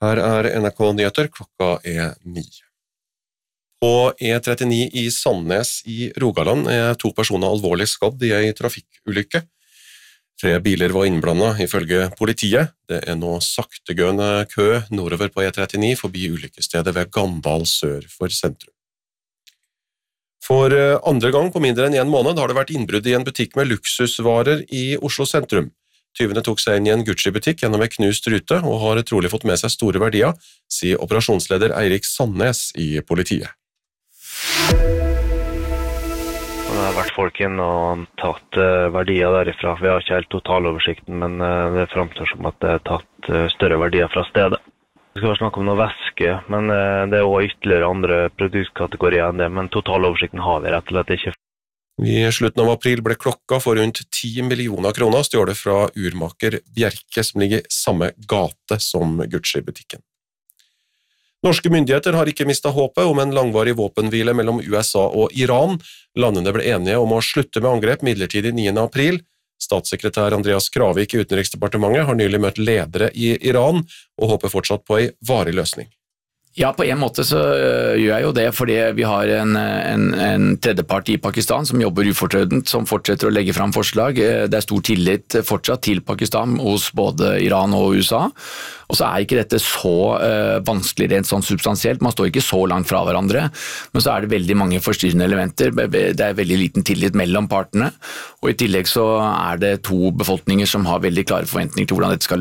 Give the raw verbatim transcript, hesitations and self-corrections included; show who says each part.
Speaker 1: Her er N R K Nyheter, klokka er ni. På E trettini i Sandnes i Rogaland er to personer alvorlig skadd i en trafikkulykke. Tre biler var innblandet ifølge politiet. Det er nå saktegående kø nordover på E trettini forbi ulykkestedet ved Gandal sør for sentrum. For andre gang på mindre enn en måned har det vært innbrudd i en butikk med luksusvarer i Oslo sentrum. Tyvene tok seg inn i en Gucci-butikk gjennom en knust rute og har trolig fått med seg store verdier, sier operasjonsleder Eirik Sandnes i politiet.
Speaker 2: Det har vært folk inn og tatt verdier derifra. Vi har ikke helt totaloversikten, men det fremstår som at det er tatt større verdier fra stedet. Det skal være snakk om noe væske, men det er også ytterligere andre produktkategorier enn det, men totaloversikten har vi rett og slett ikke.
Speaker 1: I slutten av april ble klokka for rundt ti millioner kroner stjålet fra urmaker Bjerke, som ligger i samme gate som Gucci-butikken. Norske myndigheter har ikke mistet håpet om en langvarig våpenhvile mellom U S A og Iran. Landene ble enige om å slutte med angrep midlertidig niende april. Statssekretær Andreas Kravik i Utenriksdepartementet har nylig møtt ledere i Iran og håper fortsatt på en varig løsning.
Speaker 3: Ja, på en måte så gjør jeg jo det, fordi vi har en, en, en tredjepart i Pakistan som jobber ufortrødent, som fortsetter å legge frem forslag. Det er stor tillit fortsatt til Pakistan hos både Iran og U S A, og så er ikke dette så uh, vanskelig rent sånn substansielt, man står ikke så langt fra hverandre, men så er det veldig mange forstyrrende elementer, det er veldig liten tillit mellom partene, og i tillegg så er det to befolkninger som har veldig klare forventninger til hvordan dette skal løses.